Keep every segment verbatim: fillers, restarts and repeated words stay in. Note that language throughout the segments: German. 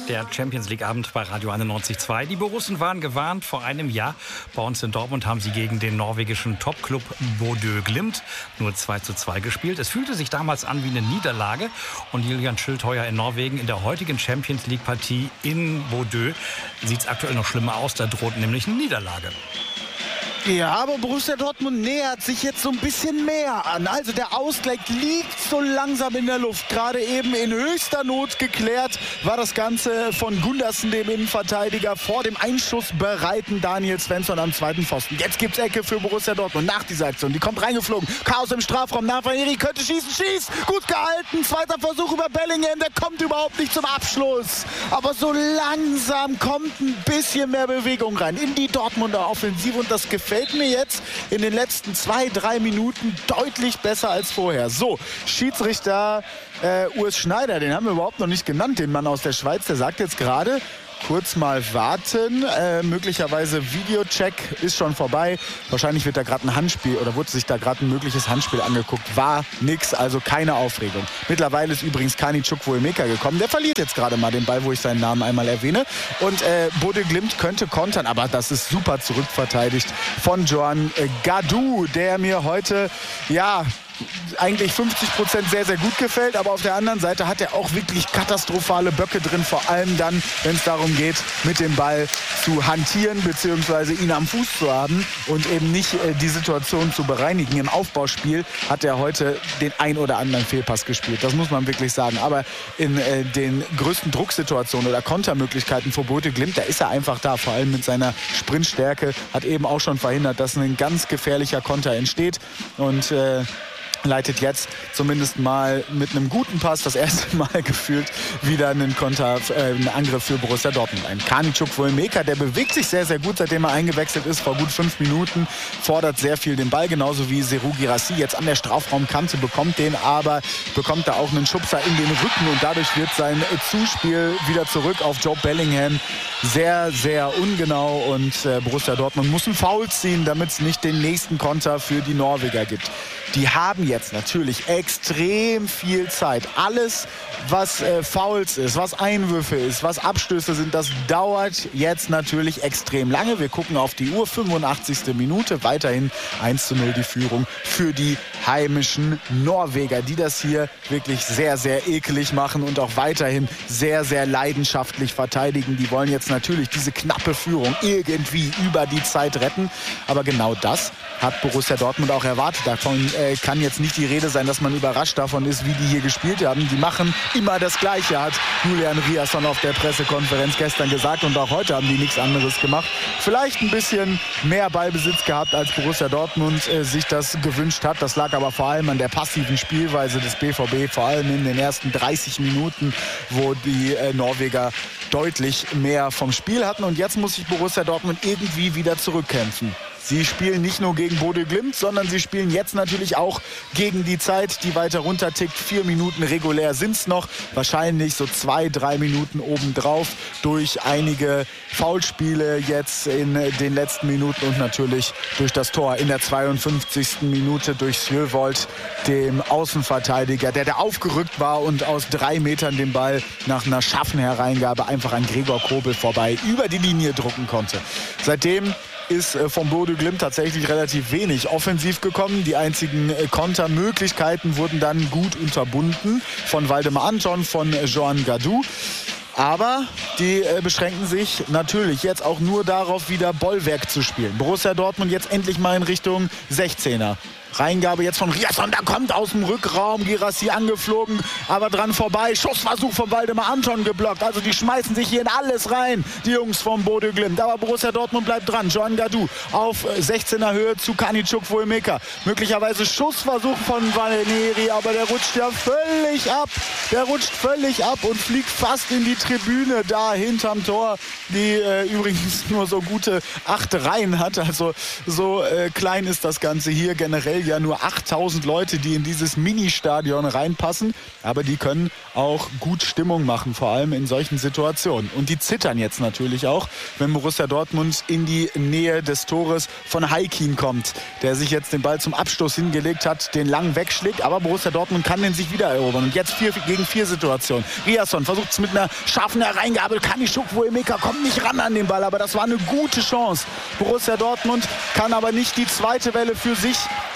Der Champions League Abend bei Radio einundneunzig Komma zwei. Die Borussen waren gewarnt vor einem Jahr. Bei uns in Dortmund haben sie gegen den norwegischen Topclub Bodø Glimt nur zwei zu zwei gespielt. Es fühlte sich damals an wie eine Niederlage. Und Julian Schildheuer in Norwegen in der heutigen Champions League Partie in Bodø sieht es aktuell noch schlimmer aus. Da droht nämlich eine Niederlage. Ja, aber Borussia Dortmund nähert sich jetzt so ein bisschen mehr an. Also der Ausgleich liegt so langsam in der Luft. Gerade eben in höchster Not geklärt war das Ganze von Gundersen, dem Innenverteidiger, vor dem einschussbereiten Daniel Svensson am zweiten Pfosten. Jetzt gibt's Ecke für Borussia Dortmund nach dieser Aktion. Die kommt reingeflogen. Chaos im Strafraum. Navarieri könnte schießen, schießt. Gut gehalten. Zweiter Versuch über Bellingham. Der kommt überhaupt nicht zum Abschluss. Aber so langsam kommt ein bisschen mehr Bewegung rein in die Dortmunder Offensive. Und das gefällt Gefällt mir jetzt in den letzten zwei, drei Minuten deutlich besser als vorher. So, Schiedsrichter äh, Urs Schneider, den haben wir überhaupt noch nicht genannt, den Mann aus der Schweiz, der sagt jetzt gerade, kurz mal warten, äh, möglicherweise Videocheck ist schon vorbei. Wahrscheinlich wird da gerade ein Handspiel oder wurde sich da gerade ein mögliches Handspiel angeguckt. War nix, also keine Aufregung. Mittlerweile ist übrigens Kani Chukwuemeka gekommen. Der verliert jetzt gerade mal den Ball, wo ich seinen Namen einmal erwähne. Und äh, Bodø Glimt könnte kontern, aber das ist super zurückverteidigt von Johan Gadou, der mir heute, ja, eigentlich fünfzig Prozent sehr, sehr gut gefällt. Aber auf der anderen Seite hat er auch wirklich katastrophale Böcke drin. Vor allem dann, wenn es darum geht, mit dem Ball zu hantieren bzw. ihn am Fuß zu haben und eben nicht äh, die Situation zu bereinigen. Im Aufbauspiel hat er heute den ein oder anderen Fehlpass gespielt. Das muss man wirklich sagen. Aber in äh, den größten Drucksituationen oder Kontermöglichkeiten für Bodø Glimt, da ist er einfach da. Vor allem mit seiner Sprintstärke hat eben auch schon verhindert, dass ein ganz gefährlicher Konter entsteht. Und äh, leitet jetzt zumindest mal mit einem guten Pass das erste Mal gefühlt wieder einen Konter, äh, einen Angriff für Borussia Dortmund ein. Kani Chukwuemeka, der bewegt sich sehr, sehr gut, seitdem er eingewechselt ist, vor gut fünf Minuten, fordert sehr viel den Ball, genauso wie Serhou Guirassy jetzt an der Strafraumkante, bekommt den, aber bekommt da auch einen Schubser in den Rücken und dadurch wird sein Zuspiel wieder zurück auf Joe Bellingham sehr, sehr ungenau und äh, Borussia Dortmund muss einen Foul ziehen, damit es nicht den nächsten Konter für die Norweger gibt. Die haben jetzt natürlich extrem viel Zeit. Alles, was äh, Fouls ist, was Einwürfe ist, was Abstöße sind, das dauert jetzt natürlich extrem lange. Wir gucken auf die Uhr, fünfundachtzigste Minute, weiterhin eins zu null die Führung für die heimischen Norweger, die das hier wirklich sehr, sehr ekelig machen und auch weiterhin sehr, sehr leidenschaftlich verteidigen. Die wollen jetzt natürlich diese knappe Führung irgendwie über die Zeit retten. Aber genau das hat Borussia Dortmund auch erwartet. Davon äh, kann jetzt nicht die Rede sein, dass man überrascht davon ist, wie die hier gespielt haben. Die machen immer das Gleiche, hat Julian Riasson auf der Pressekonferenz gestern gesagt. Und auch heute haben die nichts anderes gemacht. Vielleicht ein bisschen mehr Ballbesitz gehabt, als Borussia Dortmund äh, sich das gewünscht hat. Das lag aber vor allem an der passiven Spielweise des B V B, vor allem in den ersten dreißig Minuten, wo die äh, Norweger deutlich mehr vom Spiel hatten. Und jetzt muss sich Borussia Dortmund irgendwie wieder zurückkämpfen. Sie spielen nicht nur gegen Bodø Glimt, sondern sie spielen jetzt natürlich auch gegen die Zeit, die weiter runtertickt. Vier Minuten regulär sind es noch. Wahrscheinlich so zwei, drei Minuten obendrauf durch einige Foulspiele jetzt in den letzten Minuten und natürlich durch das Tor in der zweiundfünfzigsten Minute durch Sjövold, dem Außenverteidiger, der da aufgerückt war und aus drei Metern den Ball nach einer scharfen Hereingabe einfach an Gregor Kobel vorbei über die Linie drucken konnte. Seitdem ist vom Bodø Glimt tatsächlich relativ wenig offensiv gekommen. Die einzigen Kontermöglichkeiten wurden dann gut unterbunden von Waldemar Anton, von Johan Gadou. Aber die äh, beschränken sich natürlich jetzt auch nur darauf, wieder Bollwerk zu spielen. Borussia Dortmund jetzt endlich mal in Richtung sechzehner. Reingabe jetzt von Riasson, da kommt aus dem Rückraum Guirassy angeflogen, aber dran vorbei. Schussversuch von Waldemar Anton geblockt. Also die schmeißen sich hier in alles rein, die Jungs vom Bodø Glimt. Aber Borussia Dortmund bleibt dran. Johan Gadou auf sechzehner Höhe zu Kani Chukwuemeka. Möglicherweise Schussversuch von Navarieri, aber der rutscht ja völlig ab. Der rutscht völlig ab und fliegt fast in die Tribüne da hinterm Tor, die äh, übrigens nur so gute acht Reihen hat. Also so äh, klein ist das Ganze hier generell aktuell ja nur achttausend Leute, die in dieses Mini-Stadion reinpassen. Aber die können auch gut Stimmung machen, vor allem in solchen Situationen. Und die zittern jetzt natürlich auch, wenn Borussia Dortmund in die Nähe des Tores von Haikin kommt, der sich jetzt den Ball zum Abstoß hingelegt hat, den lang wegschlägt. Aber Borussia Dortmund kann den sich wieder erobern. Und jetzt vier gegen vier Situation. Riasson versucht es mit einer scharfen Hereingabe. Kani Chukwuemeka kommt nicht ran an den Ball, aber das war eine gute Chance. Borussia Dortmund kann aber nicht die zweite Welle für sich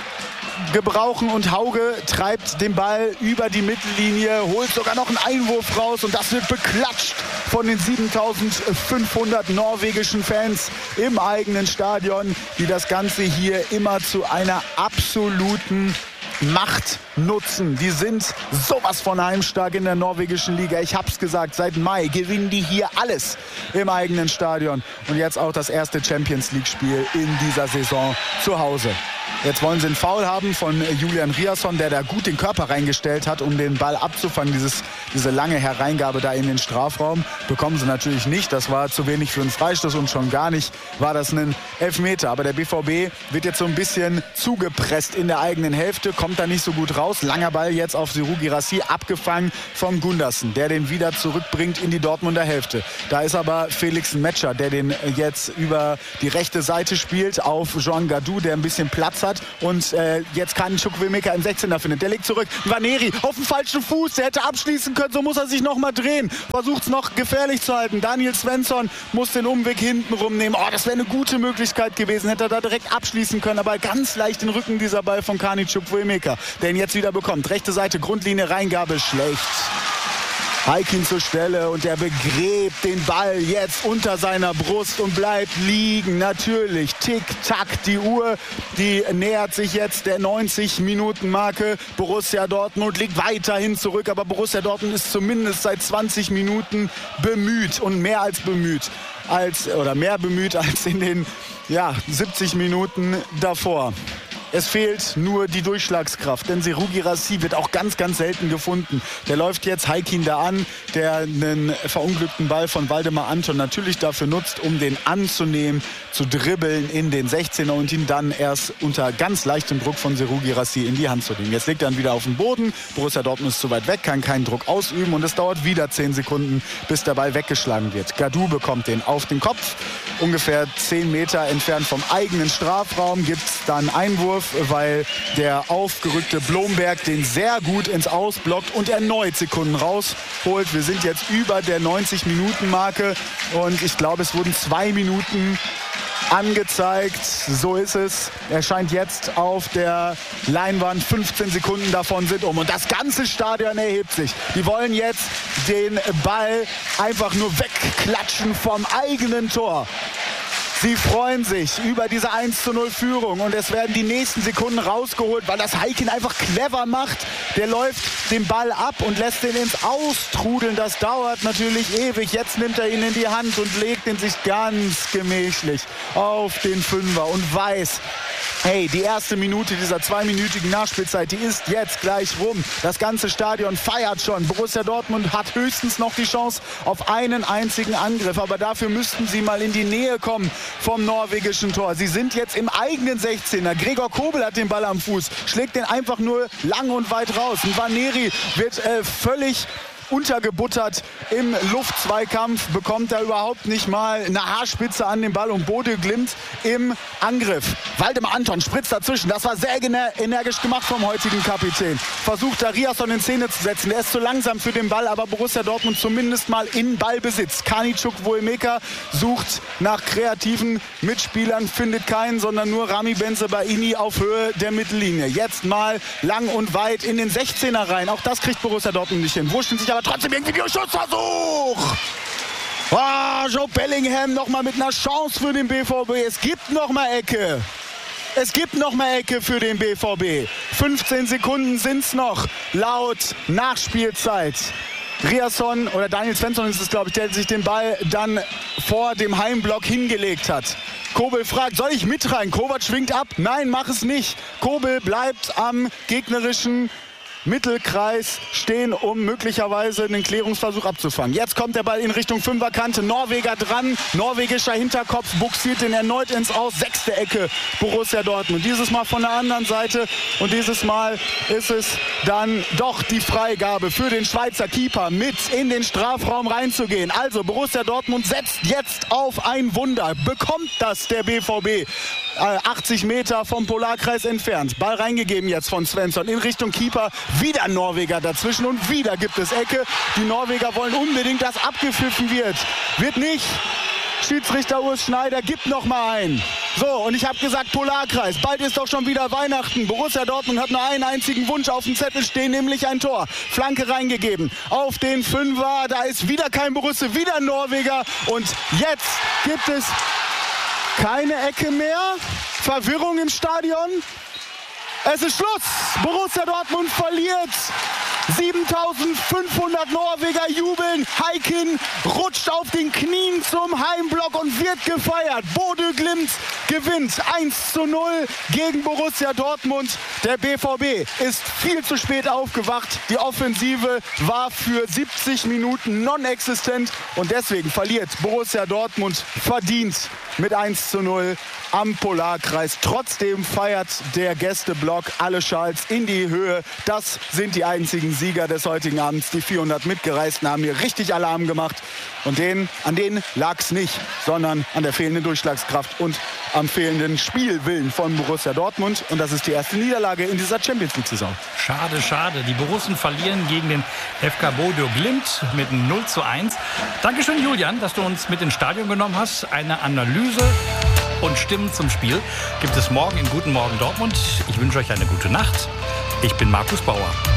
gebrauchen und Hauge treibt den Ball über die Mittellinie, holt sogar noch einen Einwurf raus und das wird beklatscht von den siebentausendfünfhundert norwegischen Fans im eigenen Stadion, die das Ganze hier immer zu einer absoluten Macht nutzen. Die sind sowas von heimstark in der norwegischen Liga. Ich hab's gesagt, seit Mai gewinnen die hier alles im eigenen Stadion. Und jetzt auch das erste Champions-League-Spiel in dieser Saison zu Hause. Jetzt wollen sie einen Foul haben von Julian Riasson, der da gut den Körper reingestellt hat, um den Ball abzufangen. Dieses, diese lange Hereingabe da in den Strafraum bekommen sie natürlich nicht. Das war zu wenig für einen Freistoß und schon gar nicht war das ein Elfmeter. Aber der B V B wird jetzt so ein bisschen zugepresst in der eigenen Hälfte, kommt da nicht so gut raus. Langer Ball jetzt auf Seru Girassi, abgefangen von Gundersen, der den wieder zurückbringt in die Dortmunder Hälfte. Da ist aber Felix Metscher, der den jetzt über die rechte Seite spielt auf Jean Gadou, der ein bisschen Platz hat. Und äh, jetzt kann Chukwuemeka im sechzehner findet. Der legt zurück. Vaneri auf dem falschen Fuß. Der hätte abschließen können. So muss er sich noch mal drehen. Versucht es noch gefährlich zu halten. Daniel Svensson muss den Umweg hinten rumnehmen. Oh, das wäre eine gute Möglichkeit gewesen. Hätte er da direkt abschließen können. Aber ganz leicht den Rücken dieser Ball von Kani Chukwuemeka, der ihn jetzt wieder bekommt. Rechte Seite, Grundlinie, Reingabe, schlecht. Haikin zur Stelle und er begräbt den Ball jetzt unter seiner Brust und bleibt liegen. Natürlich, tick-tack, die Uhr, die nähert sich jetzt der neunzig-Minuten-Marke. Borussia Dortmund liegt weiterhin zurück, aber Borussia Dortmund ist zumindest seit zwanzig Minuten bemüht und mehr als bemüht, als, oder mehr bemüht als in den ja, siebzig Minuten davor. Es fehlt nur die Durchschlagskraft, denn Seru Girassi wird auch ganz, ganz selten gefunden. Der läuft jetzt Haikin da an, der einen verunglückten Ball von Waldemar Anton natürlich dafür nutzt, um den anzunehmen, zu dribbeln in den sechzehner und ihn dann erst unter ganz leichtem Druck von Seru Girassi in die Hand zu nehmen. Jetzt liegt er dann wieder auf dem Boden. Borussia Dortmund ist zu weit weg, kann keinen Druck ausüben und es dauert wieder zehn Sekunden, bis der Ball weggeschlagen wird. Gadou bekommt den auf den Kopf. Ungefähr zehn Meter entfernt vom eigenen Strafraum gibt es dann Einwurf, weil der aufgerückte Blomberg den sehr gut ins Aus blockt und erneut Sekunden rausholt. Wir sind jetzt über der neunzig-Minuten-Marke und ich glaube, es wurden zwei Minuten angezeigt. So ist es. Er scheint jetzt auf der Leinwand. fünfzehn Sekunden davon sind um. Und das ganze Stadion erhebt sich. Die wollen jetzt den Ball einfach nur wegklatschen vom eigenen Tor. Sie freuen sich über diese eins zu null Führung und es werden die nächsten Sekunden rausgeholt, weil das Haikin einfach clever macht. Der läuft den Ball ab und lässt ihn ins Austrudeln. Das dauert natürlich ewig. Jetzt nimmt er ihn in die Hand und legt ihn sich ganz gemächlich auf den Fünfer und weiß, hey, die erste Minute dieser zweiminütigen Nachspielzeit, die ist jetzt gleich rum. Das ganze Stadion feiert schon. Borussia Dortmund hat höchstens noch die Chance auf einen einzigen Angriff. Aber dafür müssten sie mal in die Nähe kommen vom norwegischen Tor. Sie sind jetzt im eigenen sechzehner. Gregor Kobel hat den Ball am Fuß, schlägt den einfach nur lang und weit raus. Und Vaneri wird äh, völlig untergebuttert im Luftzweikampf, bekommt er überhaupt nicht mal eine Haarspitze an den Ball und Bodø Glimt im Angriff. Waldemar Anton spritzt dazwischen. Das war sehr energisch gemacht vom heutigen Kapitän. Versucht da Riasson in Szene zu setzen. Der ist zu langsam für den Ball, aber Borussia Dortmund zumindest mal in Ballbesitz. Kani Chukwuemeka sucht nach kreativen Mitspielern, findet keinen, sondern nur Rami Bensebaini auf Höhe der Mittellinie. Jetzt mal lang und weit in den sechzehner rein. Auch das kriegt Borussia Dortmund nicht hin. Wurschen sich aber trotzdem irgendwie der Schussversuch. Oh, Joe Bellingham nochmal mit einer Chance für den B V B. Es gibt nochmal Ecke. Es gibt nochmal Ecke für den B V B. fünfzehn Sekunden sind es noch laut Nachspielzeit. Riasson oder Daniel Svensson ist es, glaube ich, der sich den Ball dann vor dem Heimblock hingelegt hat. Kobel fragt, soll ich mit rein? Kovac schwingt ab. Nein, mach es nicht. Kobel bleibt am gegnerischen Mittelkreis stehen, um möglicherweise einen Klärungsversuch abzufangen. Jetzt kommt der Ball in Richtung Fünferkante. Norweger dran. Norwegischer Hinterkopf buxiert den erneut ins Aus. Sechste Ecke Borussia Dortmund. Dieses Mal von der anderen Seite. Und dieses Mal ist es dann doch die Freigabe für den Schweizer Keeper, mit in den Strafraum reinzugehen. Also Borussia Dortmund setzt jetzt auf ein Wunder. Bekommt das der B V B? achtzig Meter vom Polarkreis entfernt. Ball reingegeben jetzt von Svensson in Richtung Keeper. Wieder Norweger dazwischen und wieder gibt es Ecke. Die Norweger wollen unbedingt, dass abgepfiffen wird. Wird nicht. Schiedsrichter Urs Schneider gibt noch mal ein. So, und ich habe gesagt Polarkreis. Bald ist doch schon wieder Weihnachten. Borussia Dortmund hat nur einen einzigen Wunsch auf dem Zettel stehen, nämlich ein Tor. Flanke reingegeben auf den Fünfer. Da ist wieder kein Borussia, wieder Norweger. Und jetzt gibt es keine Ecke mehr. Verwirrung im Stadion. Es ist Schluss. Borussia Dortmund verliert. siebentausendfünfhundert Norweger jubeln. Heikin rutscht auf den Knien zum Heimblock und wird gefeiert. Bodø Glimt gewinnt eins zu null gegen Borussia Dortmund. Der B V B ist viel zu spät aufgewacht. Die Offensive war für siebzig Minuten non-existent. Und deswegen verliert Borussia Dortmund verdient mit eins zu null am Polarkreis. Trotzdem feiert der Gästeblock alle Schals in die Höhe. Das sind die einzigen Sieger des heutigen Abends. Die vierhundert Mitgereisten haben hier richtig Alarm gemacht. Und denen, an denen lag es nicht, sondern an der fehlenden Durchschlagskraft und am fehlenden Spielwillen von Borussia Dortmund. Und das ist die erste Niederlage in dieser Champions-League-Saison. Schade, schade. Die Borussen verlieren gegen den F K Bodø Glimt mit null zu eins. Dankeschön, Julian, dass du uns mit ins Stadion genommen hast. Eine Analyse und Stimmen zum Spiel gibt es morgen in Guten Morgen Dortmund. Ich wünsche euch eine gute Nacht. Ich bin Markus Bauer.